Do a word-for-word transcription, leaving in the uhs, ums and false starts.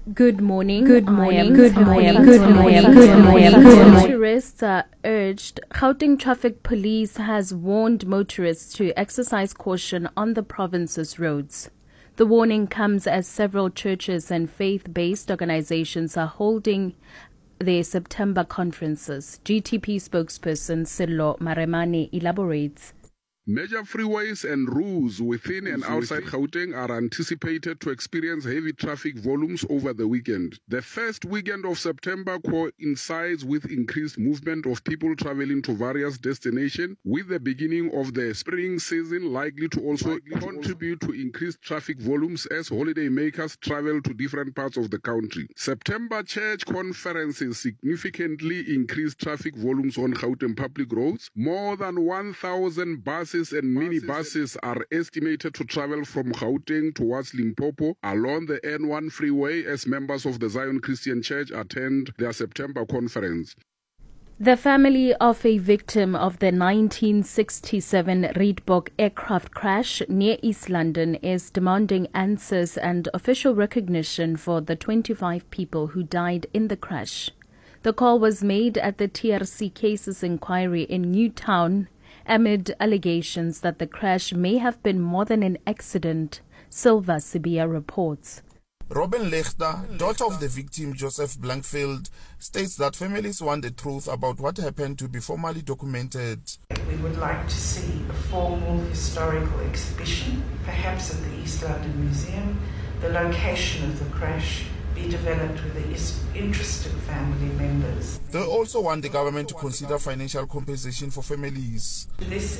Good morning. Good morning. Good morning. Good morning. Good morning. Motorists are urged. Gauteng Traffic Police has warned motorists to exercise caution on the province's roads. The warning comes as several churches and faith-based organizations are holding their September conferences. G T P spokesperson Sello Maremane elaborates. Major freeways and roads within and outside Gauteng are anticipated to experience heavy traffic volumes over the weekend. The first weekend of September coincides with increased movement of people traveling to various destinations, with the beginning of the spring season likely to also contribute to increased traffic volumes as holidaymakers travel to different parts of the country. September church conferences significantly increased traffic volumes on Gauteng public roads. More than one thousand buses and minibuses are estimated to travel from Gauteng towards Limpopo along the N one freeway as members of the Zion Christian Church attend their September conference. The family of a victim of the nineteen sixty-seven Rietbok aircraft crash near East London is demanding answers and official recognition for the twenty-five people who died in the crash. The call was made at the T R C Cases Inquiry in Newtown amid allegations that the crash may have been more than an accident, Silva Sibia reports. Robin Lechter, daughter of the victim Joseph Blankfield, states that families want the truth about what happened to be formally documented. We would like to see a formal historical exhibition, perhaps at the East London Museum. The location of the crash be developed with the interested family members. They also want the government to consider financial compensation for families. This